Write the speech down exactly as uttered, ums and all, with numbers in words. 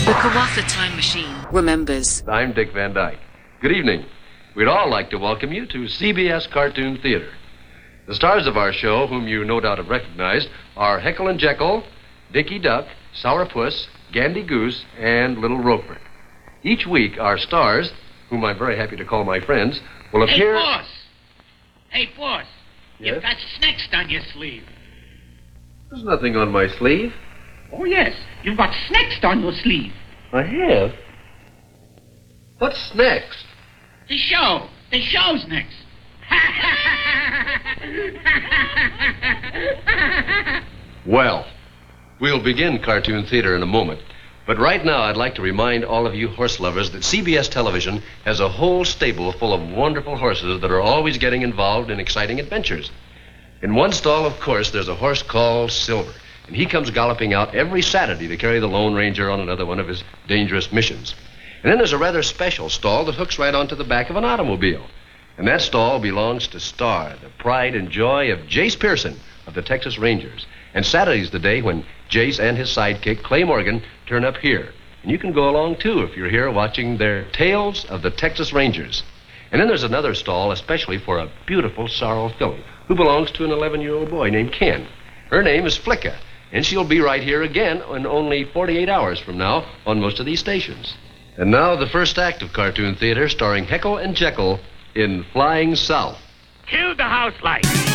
The Kawatha Time Machine remembers. I'm Dick Van Dyke. Good evening. We'd all like to welcome you to C B S Cartoon Theater. The stars of our show, whom you no doubt have recognized, are Heckle and Jekyll, Dickie Duck, Sourpuss, Gandy Goose, and Little Roper. Each week, our stars, whom I'm very happy to call my friends, will appear... Hey, boss! Hey, boss! Yes? You've got snacks on your sleeve. There's nothing on my sleeve. Oh, yes. You've got snacks on your sleeve. I have? What's next? The show. The show's next. Well, we'll begin Cartoon Theater in a moment. But right now, I'd like to remind all of you horse lovers that C B S Television has a whole stable full of wonderful horses that are always getting involved in exciting adventures. In one stall, of course, there's a horse called Silver, and he comes galloping out every Saturday to carry the Lone Ranger on another one of his dangerous missions. And then there's a rather special stall that hooks right onto the back of an automobile. And that stall belongs to Star, the pride and joy of Jace Pearson of the Texas Rangers. And Saturday's the day when Jace and his sidekick, Clay Morgan, turn up here. And you can go along, too, if you're here watching their Tales of the Texas Rangers. And then there's another stall especially for a beautiful sorrel filly who belongs to an eleven-year-old boy named Ken. Her name is Flicka, and she'll be right here again in only forty-eight hours from now on most of these stations. And now the first act of Cartoon Theater, starring Heckle and Jekyll in Flying South. Kill the house light.